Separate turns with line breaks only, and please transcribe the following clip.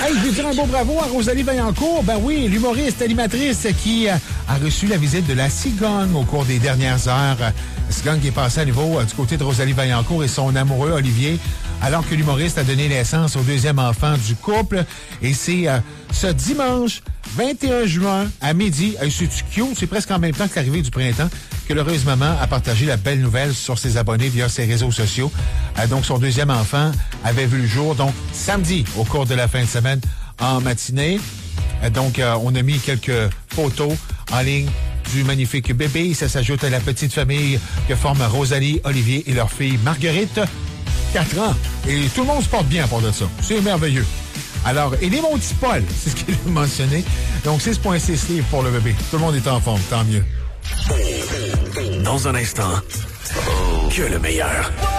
Hey, je veux dire un beau bravo à Rosalie Vaillancourt. Ben oui, l'humoriste animatrice qui a reçu la visite de la cigogne au cours des dernières heures. La cigogne qui est passée à nouveau du côté de Rosalie Vaillancourt et son amoureux Olivier, alors que l'humoriste a donné naissance au deuxième enfant du couple. Et c'est ce dimanche 21 juin à midi. C'est cute, c'est presque en même temps que l'arrivée du printemps que l'heureuse maman a partagé la belle nouvelle sur ses abonnés via ses réseaux sociaux. Donc, son deuxième enfant avait vu le jour, donc, samedi, au cours de la fin de semaine, en matinée. Donc, on a mis quelques photos en ligne du magnifique bébé. Ça s'ajoute à la petite famille que forment Rosalie, Olivier et leur fille Marguerite, 4 ans. Et tout le monde se porte bien pour de ça. C'est merveilleux. Alors, et les mon petit Paul, c'est ce qu'il a mentionné. Donc, 6,6 livres pour le bébé. Tout le monde est en forme, tant mieux.
Dans un instant, que le meilleur.